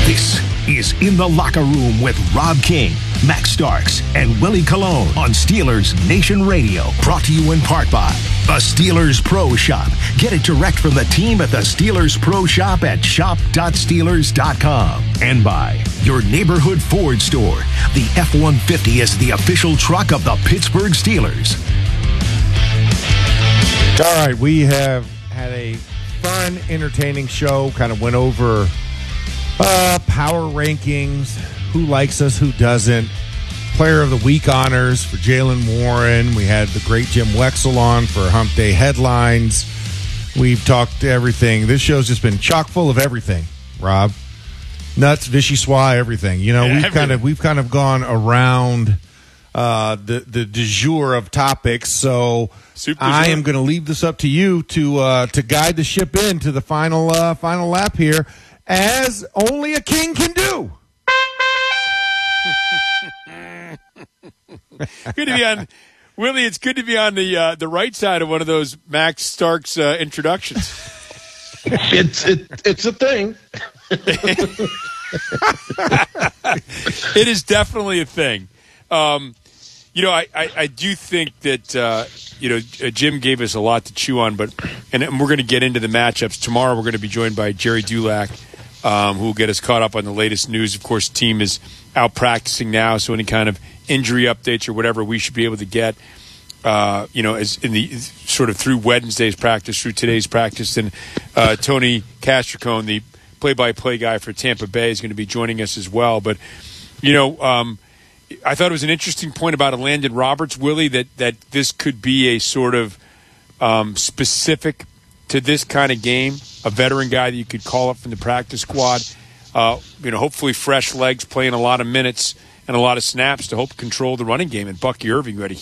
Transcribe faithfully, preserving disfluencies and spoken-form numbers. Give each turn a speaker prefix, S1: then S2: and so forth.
S1: This is In the Locker Room with Rob King, Max Starks, and Willie Colon on Steelers Nation Radio. Brought to you in part by the Steelers Pro Shop. Get it direct from the team at the Steelers Pro Shop at shop dot steelers dot com. And by your neighborhood Ford store. The F one fifty is the official truck of the Pittsburgh Steelers.
S2: All right, we have had a fun, entertaining show. Kind of went over uh, power rankings, who likes us, who doesn't. Player of the Week honors for Jaylen Warren. We had the great Jim Wexell on for Hump Day headlines. We've talked everything. This show's just been chock full of everything, Rob. Nuts, Vichyssoise, everything. You know,
S3: Yeah,
S2: we've
S3: everything.
S2: kind of we've kind of gone around uh, the the du jour of topics. So
S3: Super
S2: I
S3: jour.
S2: am going to leave this up to you to uh, to guide the ship into the final uh, final lap here, as only a king can do.
S3: Good to be on, Willie. It's good to be on the uh, the right side of one of those Max Starks uh, introductions.
S4: It's it, it's a thing.
S3: It is definitely a thing. Um, you know, I, I, I do think that uh, you know Jim gave us a lot to chew on, but and we're going to get into the matchups tomorrow. We're going to be joined by Jerry Dulac, um, who will get us caught up on the latest news. Of course, the team is out practicing now, so any kind of injury updates or whatever we should be able to get, uh, you know, as in the sort of through Wednesday's practice, through today's practice. And uh, Tony Castricone, the play-by-play guy for Tampa Bay, is going to be joining us as well. But, you know, um, I thought it was an interesting point about a Landon Roberts, Willie, that, that this could be a sort of um, specific to this kind of game, a veteran guy that you could call up from the practice squad. Uh, you know, hopefully fresh legs, playing a lot of minutes and a lot of snaps to help control the running game. And Bucky Irving, who had a